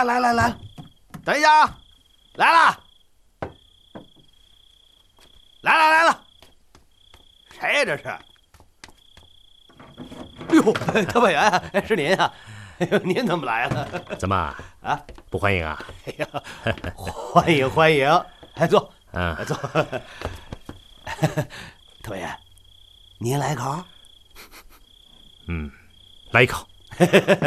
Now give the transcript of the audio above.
来，等一下啊，来了，来了，谁呀这是？哎呦，特派员，是您啊！哎呦，您怎么来了？ 怎么啊？ 不欢迎啊？ 哎呀，欢迎！哎，坐，坐。特派员，您来一口？ 来一口。